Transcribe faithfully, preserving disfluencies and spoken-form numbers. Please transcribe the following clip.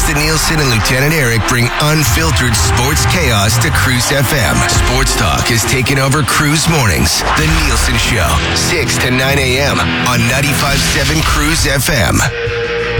Lisa Nielsen and Lieutenant Eric bring unfiltered sports chaos to Cruise F M. Sports talk is taking over Cruise Mornings. The Nielsen Show, six to nine a.m. on ninety-five point seven Cruise F M.